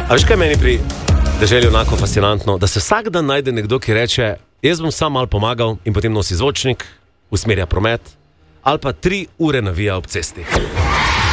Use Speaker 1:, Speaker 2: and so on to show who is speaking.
Speaker 1: A veš, kaj meni pri deželi onako fascinantno, da se vsak dan najde nekdo, ki reče, jaz bom sam malo pomagal in potem nosi zvočnik, usmerja promet, ali pa 3 ure navija ob cesti.